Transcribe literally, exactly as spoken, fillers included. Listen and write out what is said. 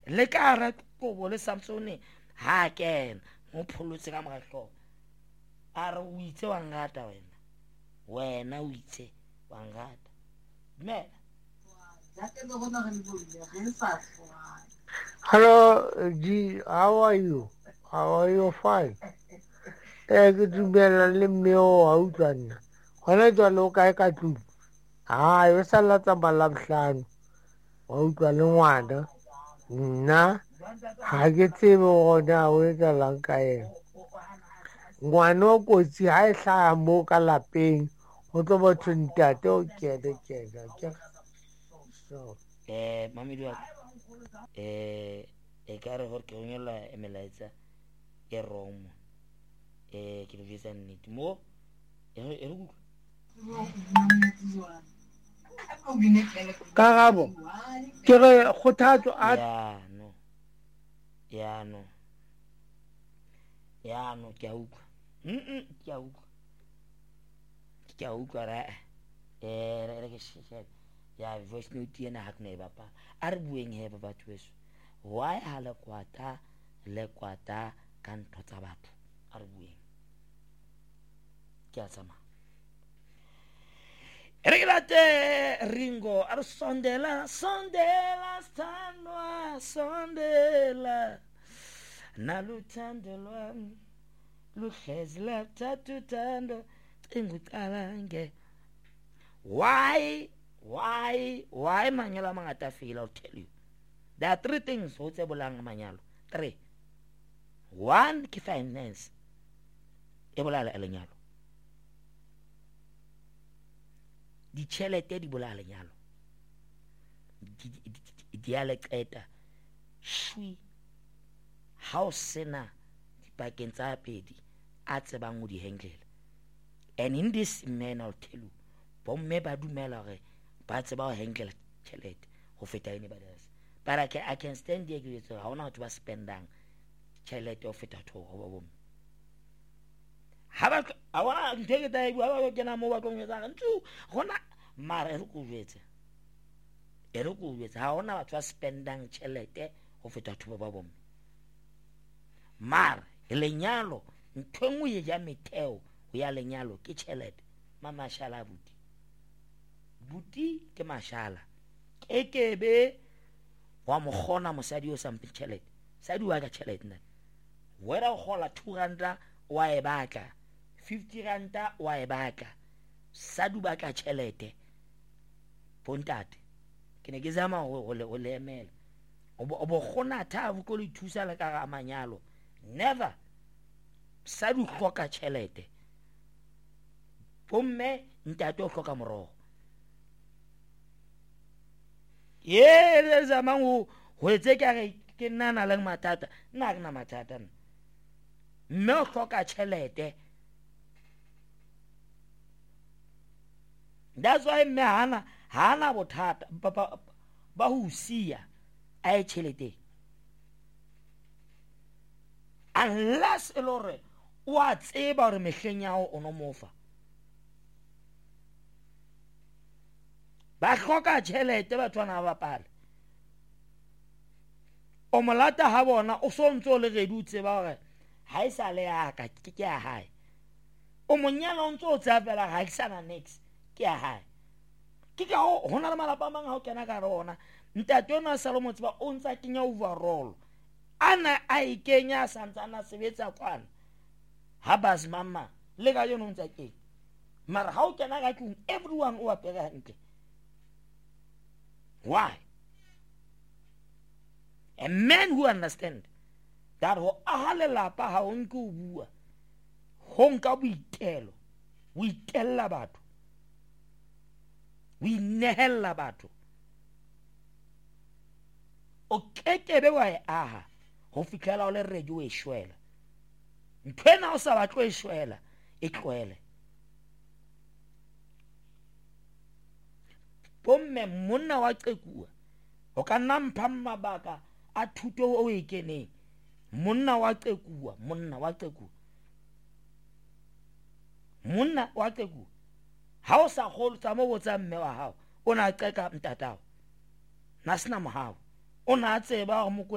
le ka ra kobo le Samsone ha kena mo pholotse ka mogahlo a re o itse wa ngata wena wena o itse wa ngata me Hello, G. How are you? How are you? Fine. Eh, ke dumela le mmeo wa utlwana. Hona jwa lo kae ka tlung? Ah, e sa la tsa la bohlano. Wa utlwa le ngwana. Nna ha ke tsebe gona o etsalang ka ena. Ngwana o kotsi ha e hlaha mo ka lapeng. Ho tlo batho ntate o kene kena. So. eh mamedi wa eh e ka re hore ke ngela emelaetsa ke wrong eh ke lebisa nnete mo e re go Karabo ke re kgothatso a ya no ya no ya no ke a utlwa mm ke a utlwa ke a utlwa ra eh re ke shit ya voice note ena ha kne ba pa a re bueng he ba batho beso why ha le kwata le kwata ka ntho tsa batho a re bueng ke a tsama re late Ringo a re sondela sondela standwa sondela naluthando lwami luhlezi laphathu thando cingucalange why why why manyalo a mangata fela I'll tell you there are three things ho tse bolang manyalo three one ke finance e bolala lenyalo di tšhelete di bolala lenyalo di a le qeta shui ha o sena dipakeng tsa pedi a tsebang o di handle and in this man I'll tell you bomme ba dumela gore ba tseba ho handle tšhelete ho feta anybody else but I can, I can stand there ke itse ha ona batho ba spendang tšhelete ho feta tho ho ba bomme ha ba a bona nthe ke tae ba ba kena mo ba tlo nyetsa ntsu gona mara re go jwetse e re go jwetse ha ona batho ba spendang tšhelete ho feta tho ba bomme mara lenyalo ntho ngwe ye ja metheo ya lenyalo ke tšhelete mama shala buti buti ke mashala ke kebe wa mogona mosadi o sampe tšhelete sadi wa ka tšhelete nna wera go gola two rand wa e batla fifty rand wa e batla sadi ba ka tšhelete pontate ke ne ke zama go le go le emela o bo gona tha go le thusa le ka ga manyalo never sadi go ka tšhelete bomme ntate o hloka morogo ye le zamang ho ho etse ka re ke nana le matata nna ke na matata mme o hloka tšhelete that's why mme hana hana bothata ba ba ho sia a e tšhelete unless e lore o a tseba gore mehleng ya o no mofa ba hloka tšhelete batho bana ba pala o molata ha bona o sontso le redu tseba gore ha e sa le ya ka ke ke ya hae o monyana o ntso tsa fela ha ke sana next ke ya hae ke ka hona le malapa mang ha o kena ka rona ntate ona Salomo tseba o ntsa kenya overall ana a ikenya santsana sebetsa kwana ha bas mama le ga yona ntsa ke mara ha o kena ka tlung everyone o apere hantle why a man who understand that ho ahale lapa ha o nke o bua ho nka boitelo o itella batho o inehella batho o kekebe wa e aha ho fitlhela o le ready o e shwela ntwena o sa batlo e shwela e tlwele bomme monna wa qekua o ka nna mpha mabaka a thuto o e keneng monna wa qekua monna wa qekua monna wa qekua ha o sa kholo tsa mo botsa mme wa hao o na qeka mtatao na sina mohao o na tseba go